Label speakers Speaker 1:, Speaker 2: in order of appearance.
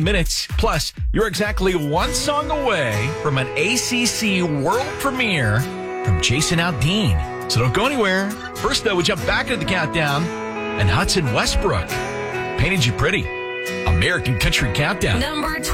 Speaker 1: minutes. Plus, you're exactly one song away from an ACC world premiere from Jason Aldean. So don't go anywhere. First, though, we jump back into the countdown, and Hudson Westbrook, Painted You Pretty, American Country Countdown.
Speaker 2: Number